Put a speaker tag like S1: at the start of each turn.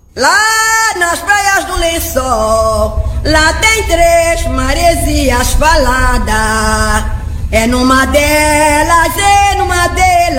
S1: Lá nas praias do Lençol, lá tem 3 maresias faladas. É numa delas